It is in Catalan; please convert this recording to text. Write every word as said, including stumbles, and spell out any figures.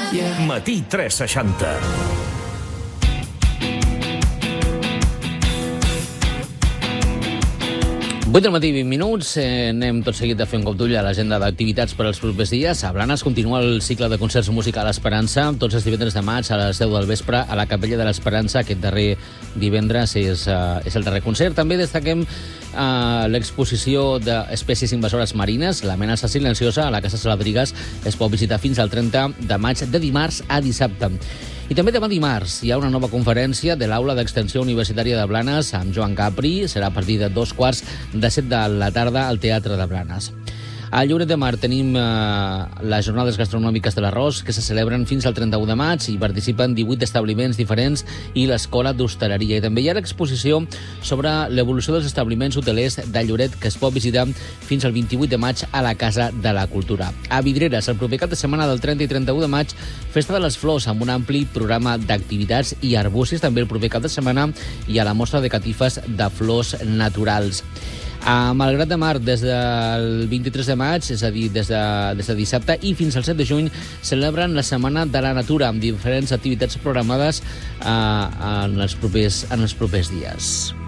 Yeah. Matí tres seixanta. vuit del matí, vint minuts. Eh, anem tot seguit a fer un cop d'ull a l'agenda d'activitats per als propers dies. A Blanes continua el cicle de concerts Música a l'Esperança, tots els divendres de maig a les deu del vespre a la Capella de l'Esperança. Aquest darrer divendres és, uh, és el darrer concert. També destaquem uh, l'exposició d'espècies invasores marines, l'amenaça silenciosa, a la Casa Saladrigas. Es pot visitar fins al trenta de maig, de dimarts a dissabte. I també demà dimarts hi ha una nova conferència de l'Aula d'Extensió Universitària de Blanes amb Joan Capri. Serà a partir de dos quarts de set de la tarda al Teatre de Blanes. A Lloret de Mar tenim eh, les jornades gastronòmiques de l'arròs, que se celebren fins al trenta-u de maig i participen divuit establiments diferents i l'Escola d'Hostaleria. I també hi ha l'exposició sobre l'evolució dels establiments hotelers de Lloret, que es pot visitar fins al vint-i-vuit de maig a la Casa de la Cultura. A Vidreres, el proper cap de setmana del trenta i trenta-u de maig, Festa de les Flors, amb un ampli programa d'activitats i arbucis. També el proper cap de setmana hi ha la mostra de catifes de flors naturals. A Malgrat de Mar, des del vint-i-tres de maig, és a dir, des de, des de dissabte i fins al set de juny, celebren la Setmana de la Natura amb diferents activitats programades eh, en, els propers, en els propers dies.